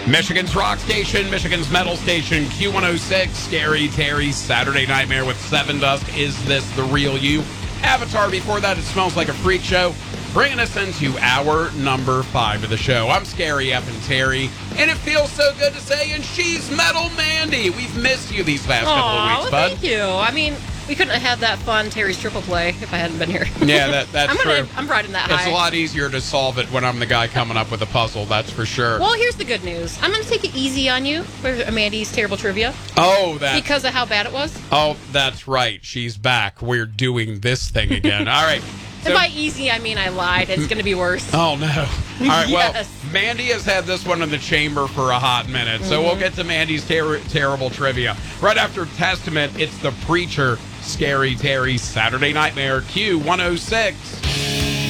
Michigan's rock station, Michigan's metal station, Q106, Scary Terry, Saturday Nightmare with Seven Dust. Is this the real you? Avatar, before that, It Smells Like a Freak Show. Bringing us into hour number 5 of the show. I'm Scary Effin' Terry, and it feels so good to say, and she's Metal Mandy. We've missed you these past couple of weeks, bud. Thank you. I mean, we couldn't have had that fun Terry's triple play if I hadn't been here. Yeah, that's true. I'm riding that high. It's a lot easier to solve it when I'm the guy coming up with a puzzle, that's for sure. Well, here's the good news. I'm going to take it easy on you for Amandy's terrible trivia. Oh, because of how bad it was. Oh, that's right. She's back. We're doing this thing again. All right. And by easy, I mean I lied. It's going to be worse. Oh, no. All right, Yes. well, Mandy has had this one in the chamber for a hot minute, so we'll get to Mandy's terrible trivia. Right after Testament, it's The Preacher, Scary Terry, Saturday Nightmare, Q106.